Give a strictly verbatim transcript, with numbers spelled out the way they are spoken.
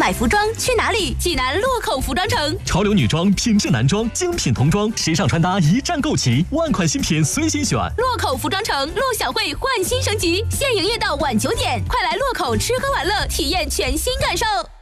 买服装去哪里？济南洛口服装城。 潮流女装、品质男装、精品童装，时尚穿搭一站购齐，万款新品随心选。 洛口服装城陆小慧焕新升级，现营业到晚九点，快来洛口吃喝玩乐，体验全新感受。